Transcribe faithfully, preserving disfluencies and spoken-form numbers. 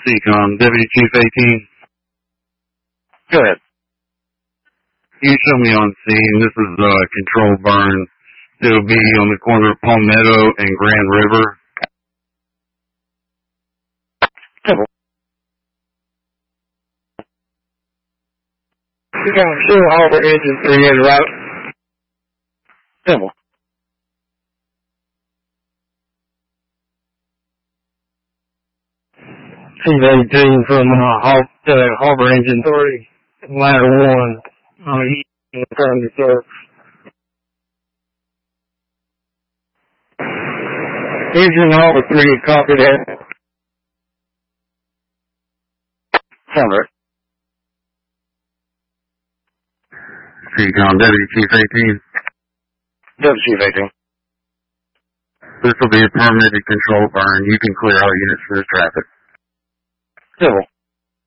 Seacom, Deputy Chief eighteen. Go ahead. You show me on scene. This is a uh, controlled burn. It'll be on the corner of Palmetto and Grand River. Simple. Seacom, show Harbor Engine three in route. Simple. Chief eighteen from uh, Har- uh, Harbor Engine three, ladder one, on the east return to service. Engine Harbor three, copy that. Sound right. Seacom, Deputy Chief eighteen. Deputy Chief eighteen. This will be a permitted controlled burn. You can clear all units for this traffic. Civil.